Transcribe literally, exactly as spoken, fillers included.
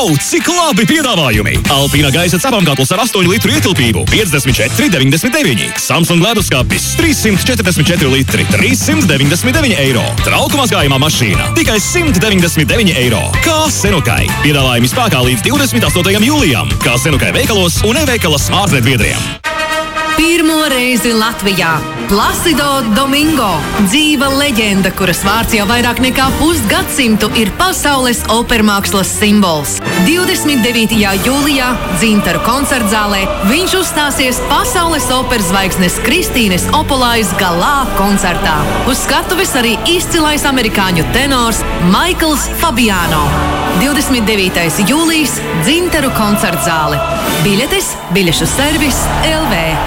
Vau, cik labi piedāvājumi! Alpīna gaisa cepamkatls ar astoņu litru ietilpību piecdesmit četri deviņdesmit deviņi. Samsung leduskapis trīssimt četrdesmit četri litri trīssimt deviņdesmit deviņi eiro. Trauku mazgājumā mašīna tikai simt deviņdesmit deviņi eiro. Kā Senukai. Piedāvājumi spēkā līdz divdesmit astotajam jūlijam. Kā Senukai veikalos un e-veikala Smartnet biedriem. Pirmo reizi Latvijā Placido Domingo, dzīva leģenda, kuras vārds jau vairāk nekā pusgadsimtu ir pasaules opermākslas simbols. divdesmit devītajā jūlijā Dzintaru koncertzālē viņš uzstāsies pasaules operas zvaigznes Kristīnes Opolais galā koncertā. Uz skatuves arī izcilais amerikāņu tenors Maikls Fabiano. divdesmit devītais jūlijs Dzintaru koncertzāle. Biļetes biļešu servis L V.